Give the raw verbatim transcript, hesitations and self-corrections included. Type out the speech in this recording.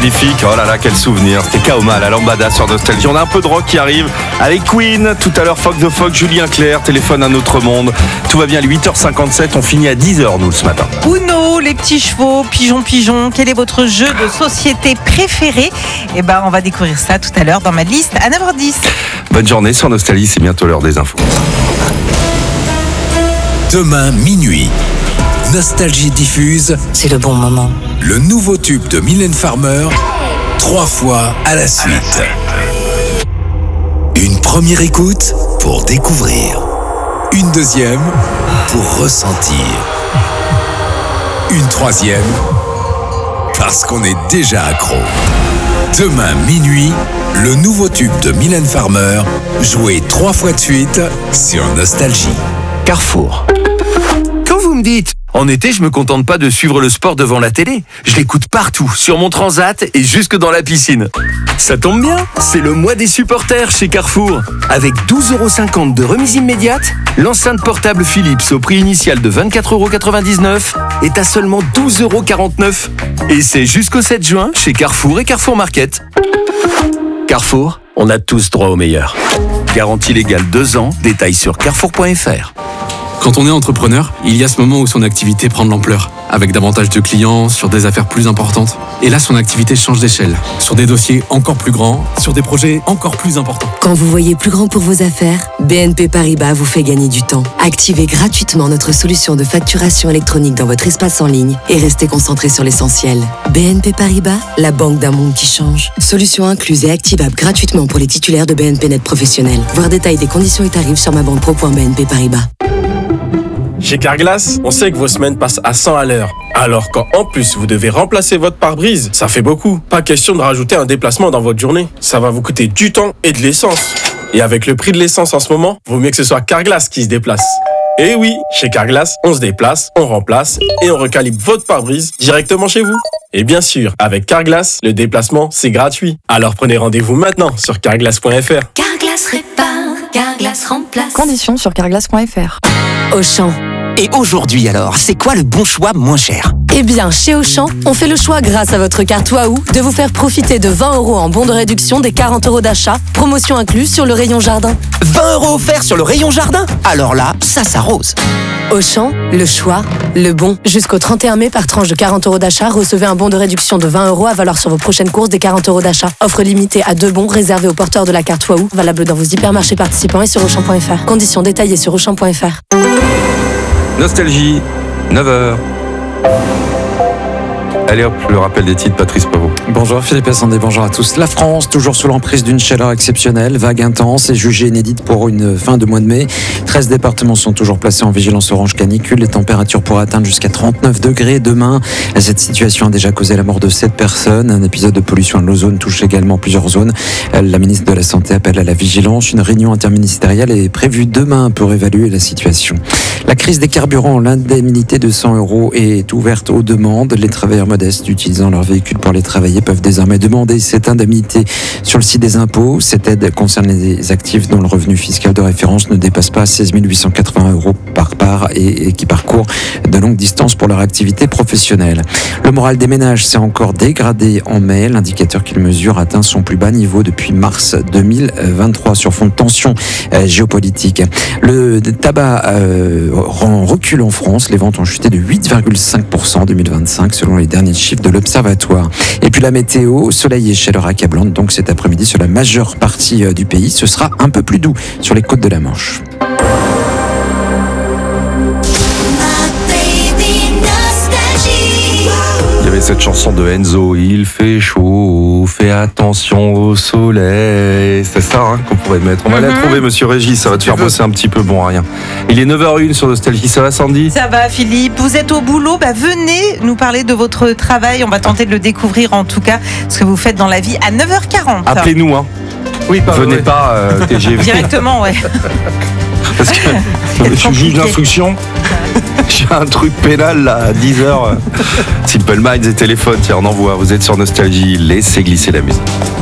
magnifique. Oh là là, quel souvenir. C'était Kaoma, la lambada sur Nostalgie. On a un peu de rock qui arrive avec Queen. Tout à l'heure, Fox the Fox, Julien Clerc, téléphone un autre monde. Tout va bien, huit heures cinquante-sept. On finit à dix heures, nous, ce matin. Uno, les petits chevaux, pigeon, pigeon. Quel est votre jeu de société préféré? Eh ben, on va découvrir ça tout à l'heure dans ma liste à neuf heures dix. Bonne journée sur Nostalgie, c'est bientôt l'heure des infos. Demain, minuit. Nostalgie diffuse. C'est le bon moment. Le nouveau tube de Mylène Farmer, trois fois à la suite. Une première écoute pour découvrir. Une deuxième pour ressentir. Une troisième parce qu'on est déjà accro. Demain minuit, le nouveau tube de Mylène Farmer, joué trois fois de suite sur Nostalgie. Carrefour. Quand vous me dites en été, je me contente pas de suivre le sport devant la télé. Je l'écoute partout, sur mon transat et jusque dans la piscine. Ça tombe bien, c'est le mois des supporters chez Carrefour. Avec douze euros cinquante de remise immédiate, l'enceinte portable Philips au prix initial de vingt-quatre euros quatre-vingt-dix-neuf est à seulement douze euros quarante-neuf. Et c'est jusqu'au sept juin chez Carrefour et Carrefour Market. Carrefour, on a tous droit au meilleur. Garantie légale deux ans, détails sur carrefour point f r. Quand on est entrepreneur, il y a ce moment où son activité prend de l'ampleur, avec davantage de clients, sur des affaires plus importantes. Et là, son activité change d'échelle, sur des dossiers encore plus grands, sur des projets encore plus importants. Quand vous voyez plus grand pour vos affaires, B N P Paribas vous fait gagner du temps. Activez gratuitement notre solution de facturation électronique dans votre espace en ligne et restez concentré sur l'essentiel. B N P Paribas, la banque d'un monde qui change. Solution incluse et activable gratuitement pour les titulaires de B N P Net professionnels. Voir détail des conditions et tarifs sur ma banque pro point b n p paribas. Chez Carglass, on sait que vos semaines passent à cent à l'heure. Alors quand en plus vous devez remplacer votre pare-brise, ça fait beaucoup. Pas question de rajouter un déplacement dans votre journée. Ça va vous coûter du temps et de l'essence. Et avec le prix de l'essence en ce moment, vaut mieux que ce soit Carglass qui se déplace. Et oui, chez Carglass, on se déplace, on remplace et on recalibre votre pare-brise directement chez vous. Et bien sûr, avec Carglass, le déplacement, c'est gratuit. Alors prenez rendez-vous maintenant sur carglass point f r. Carglass répare, Carglass remplace. Conditions sur carglass point f r. Auchan. Et aujourd'hui alors, c'est quoi le bon choix moins cher? Eh bien, chez Auchan, on fait le choix grâce à votre carte Waouh de vous faire profiter de vingt euros en bon de réduction des quarante euros d'achat, promotion incluse sur le rayon jardin. vingt euros offerts sur le rayon jardin? Alors là, ça s'arrose. Auchan, le choix, le bon. Jusqu'au trente et un mai, par tranche de quarante euros d'achat, recevez un bon de réduction de vingt euros à valoir sur vos prochaines courses des quarante euros d'achat. Offre limitée à deux bons réservés aux porteurs de la carte Waouh, valable dans vos hypermarchés participants et sur auchan point f r. Conditions détaillées sur auchan point f r. Nostalgie, neuf heures. Allez hop, le rappel des titres, Patrice Pavot. Bonjour Philippe Ascendé, bonjour à tous. La France, toujours sous l'emprise d'une chaleur exceptionnelle, vague intense et jugée inédite pour une fin de mois de mai. treize départements sont toujours placés en vigilance orange canicule. Les températures pourraient atteindre jusqu'à trente-neuf degrés demain. Cette situation a déjà causé la mort de sept personnes. Un épisode de pollution de l'ozone touche également plusieurs zones. La ministre de la Santé appelle à la vigilance. Une réunion interministérielle est prévue demain pour évaluer la situation. La crise des carburants, l'indemnité de cent euros est ouverte aux demandes. Les travailleurs modestes utilisant leur véhicule pour les travailler peuvent désormais demander cette indemnité sur le site des impôts. Cette aide concerne les actifs dont le revenu fiscal de référence ne dépasse pas seize mille huit cent quatre-vingts euros par part et, et qui parcourent de longues distances pour leur activité professionnelle. Le moral des ménages s'est encore dégradé en mai. L'indicateur qu'il mesure atteint son plus bas niveau depuis mars deux mille vingt-trois sur fond de tension euh, géopolitique. Le tabac euh, rend recul en France. Les ventes ont chuté de huit virgule cinq pour cent en deux mille vingt-cinq selon les derniers chiffres de l'Observatoire. Et puis la météo, soleil et chaleur accablante donc cet après-midi sur la majeure partie du pays. Ce sera un peu plus doux sur les côtes de la Manche. Il y avait cette chanson de Enzo, il fait chaud, fais attention au soleil. C'est ça hein, qu'on pourrait mettre. On va mm-hmm. la trouver, monsieur Régis, ça va te faire bosser un petit peu, bon à rien. Il est neuf heures une sur Nostalgie, ça va Sandy? Ça va Philippe, vous êtes au boulot, bah venez nous parler de votre travail, on va tenter de le découvrir en tout cas, ce que vous faites dans la vie à neuf heures quarante. Appelez-nous, hein. Oui, pas Venez ouais. pas euh, T G V. Directement, ouais. Parce que je suis juge d'instruction. J'ai un truc pénal là à dix heures. Simple Minds et téléphone, tiens, on envoie. Vous êtes sur Nostalgie, laissez glisser la musique.